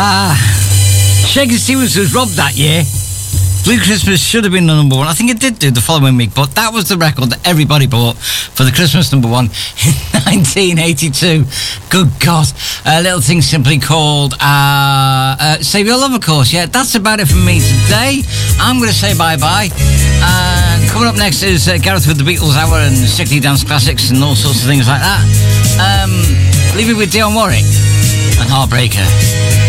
Shakin' Stevens was robbed that year. Blue Christmas should have been the number one. I think it did do the following week, but that was the record that everybody bought for the Christmas number one in 1982. Good God. A little thing simply called Save Your Love, of course. Yeah, that's about it from me today. I'm going to say bye-bye. Coming up next is Gareth with the Beatles Hour and Strictly Dance Classics and all sorts of things like that. Leave it with Dionne Warwick and Heartbreaker.